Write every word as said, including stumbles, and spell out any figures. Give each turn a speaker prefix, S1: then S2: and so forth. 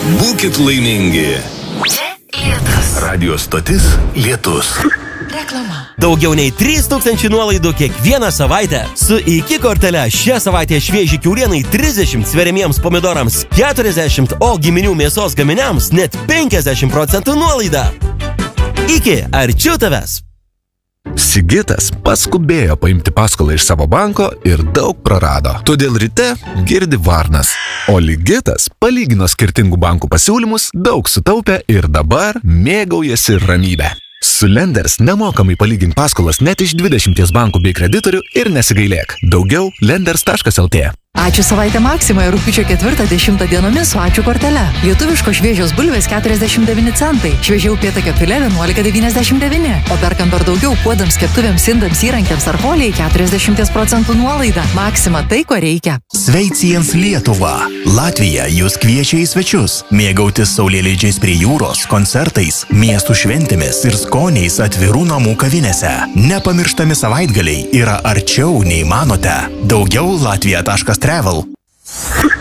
S1: Būkit laimingi.
S2: Čia Lietus.
S1: Radio stotis Lietus.
S2: Reklama.
S3: Daugiau nei trys tūkstančiai nuolaidų kiekvieną savaitę. Su iki kortele šią savaitę švieži kiaulienai trisdešimt, sveriamiems pomidorams keturiasdešimt, o giminių mėsos gaminiams net penkiasdešimt procentų nuolaida. Iki, arčiau tavęs.
S4: Sigitas paskubėjo paimti paskolą iš savo banko ir daug prarado. Todėl ryte girdi varnas. O Ligitas palygino skirtingų bankų pasiūlymus, daug sutaupė ir dabar mėgaujasi ramybę. Su Lenders nemokamai palygink paskolas net iš dvidešimties bankų bei kreditorių ir nesigailėk. Daugiau lenders taškas el tė.
S5: Ačiū savaitę Maksimoje rugpjūčio ketvirtą dešimtą dienomis su ačiū kortele. Lietuviškos šviežios bulvės keturiasdešimt devyni centai, šviežiau upėtakio filė vienuolika devyniasdešimt devyni, o perkant dar daugiau puodams, keptuvėms, indams, įrankiams ar foliai keturiasdešimt procentų nuolaida. Maksima tai, ko reikia.
S6: Sveiciens Lietuva. Latvija jūs kviečia į svečius, mėgautis saulėlydžiais prie jūros, koncertais, miestų šventėmis ir skoniais atvirų namų kavinėse. Nepamirštami savaitgaliai yra arčiau nei manote. Daugiau latvija taškas travel.